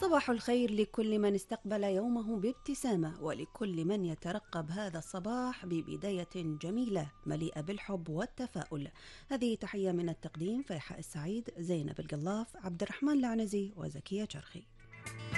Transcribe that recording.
صباح الخير لكل من استقبل يومه بابتسامة، ولكل من يترقب هذا الصباح ببداية جميلة مليئة بالحب والتفاؤل. هذه تحية من التقديم فيحاء السعيد، زينب القلاف، عبد الرحمن العنزي، وزكية شرخي.